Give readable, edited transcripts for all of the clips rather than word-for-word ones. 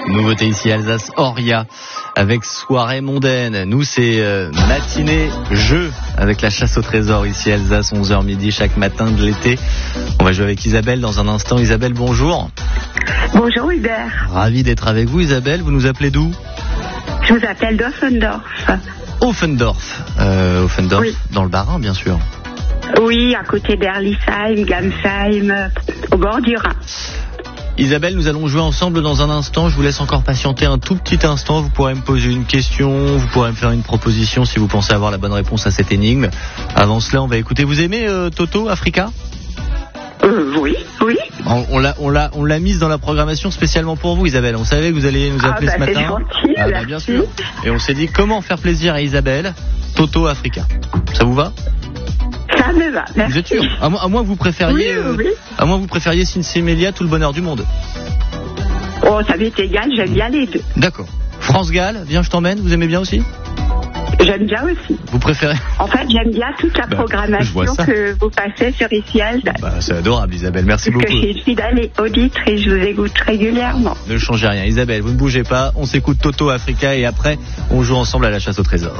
Nouveauté ici Alsace Oria avec soirée mondaine. Nous c'est matinée jeu avec la chasse au trésor ici Alsace 11h midi chaque matin de l'été. On va jouer avec Isabelle dans un instant. Isabelle, bonjour. Bonjour Hubert. Ravi d'être avec vous Isabelle. Vous nous appelez d'où? Je vous appelle d'Offendorf. Offendorf, oui. Dans le Bas-Rhin bien sûr. Oui, à côté d'Erlisheim, Gamsheim, au bord du Rhin. Isabelle, nous allons jouer ensemble dans un instant. Je vous laisse encore patienter un tout petit instant. Vous pourrez me poser une question, vous pourrez me faire une proposition si vous pensez avoir la bonne réponse à cette énigme. Avant cela, on va écouter. Vous aimez Toto, Africa ? Oui. On l'a mise dans la programmation spécialement pour vous, Isabelle. On savait que vous alliez nous appeler ce matin. C'est gentil, bien sûr. Et on s'est dit comment faire plaisir à Isabelle. Toto, Africa. Ça vous va ? Ça me va, merci. Vous êtes sûr ? À moins que vous préfériez, oui. À moins que vous préfériez Cincimelia, tout le bonheur du monde. Oh, ça m'est égal, j'aime bien les deux. D'accord. France Gall, viens, je t'emmène. Vous aimez bien aussi ? J'aime bien aussi. Vous préférez ? En fait, j'aime bien toute la programmation que vous passez sur ici Alsace. C'est adorable, Isabelle. Merci beaucoup. Parce que je suis fidèle auditrice et je vous écoute régulièrement. Ne changez rien. Isabelle, vous ne bougez pas. On s'écoute Toto Africa et après, on joue ensemble à la chasse au trésor.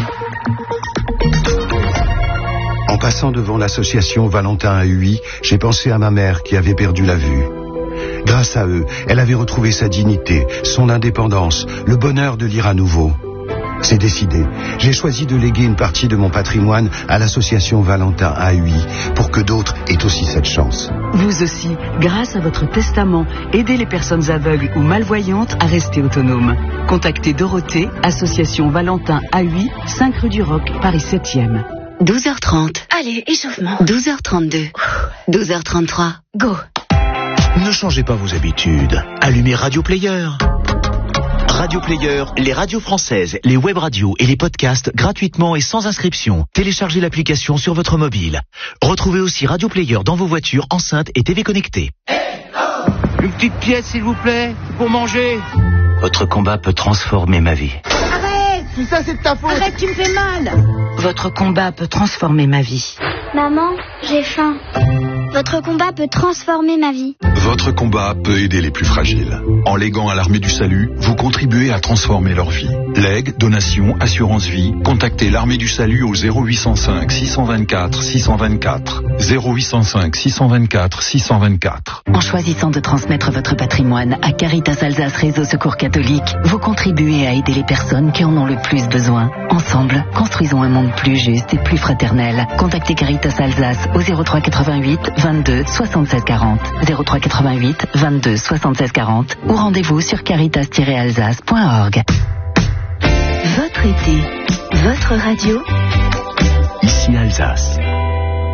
En passant devant l'association Valentin à Huy, j'ai pensé à ma mère qui avait perdu la vue. Grâce à eux, elle avait retrouvé sa dignité, son indépendance, le bonheur de lire à nouveau. C'est décidé. J'ai choisi de léguer une partie de mon patrimoine à l'association Valentin à Huy pour que d'autres aient aussi cette chance. Vous aussi, grâce à votre testament, aidez les personnes aveugles ou malvoyantes à rester autonomes. Contactez Dorothée, association Valentin à Huy, 5 rue du Roc, Paris 7e. 12h30. Allez, échauffement. 12h32. 12h33. Go. Ne changez pas vos habitudes. Allumez Radio Player. Radio Player, les radios françaises, les web radios et les podcasts gratuitement et sans inscription. Téléchargez l'application sur votre mobile. Retrouvez aussi Radio Player dans vos voitures, enceintes et TV connectées. Une petite pièce, s'il vous plaît, pour manger. Votre combat peut transformer ma vie. Arrête! Tout ça, c'est de ta faute. Arrête, tu me fais mal. Votre combat peut transformer ma vie. Maman, j'ai faim. Votre combat peut transformer ma vie. Votre combat peut aider les plus fragiles. En léguant à l'Armée du Salut, vous contribuez à transformer leur vie. Legs, donations, assurance vie, contactez l'Armée du Salut au 0805 624 624. 0805 624 624. En choisissant de transmettre votre patrimoine à Caritas Alsace Réseau Secours Catholique, vous contribuez à aider les personnes qui en ont le plus besoin. Ensemble, construisons un monde plus juste et plus fraternel. Contactez Caritas Alsace au 03 88 22 76 40. 03 88 22 76 40 ou rendez-vous sur caritas-alsace.org. Votre été, votre radio. Ici Alsace.